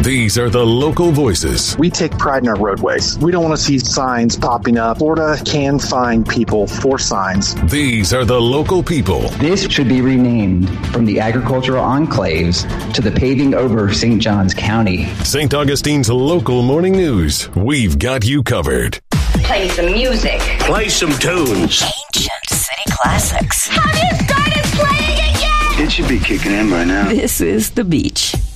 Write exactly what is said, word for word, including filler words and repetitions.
These are the local voices. We take pride in our roadways. We don't want to see signs popping up. Florida can find people for signs. These are the local people. This should be renamed from the agricultural enclaves to the paving over Saint Johns County. Saint Augustine's local morning news. We've got you covered. Play some music. Play some tunes. Ancient city classics. Have you started playing it yet? It should be kicking in by now. This is The Beach.